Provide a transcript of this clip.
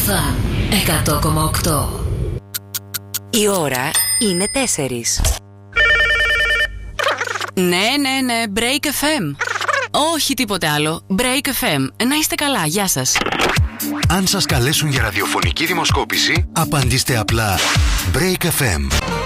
Αλφα 100,8. Η ώρα είναι 4. Ναι, Break FM. Όχι τίποτε άλλο. Break FM. Να είστε καλά, γεια σας. Αν σας καλέσουν για ραδιοφωνική δημοσκόπηση, απαντήστε απλά Break FM.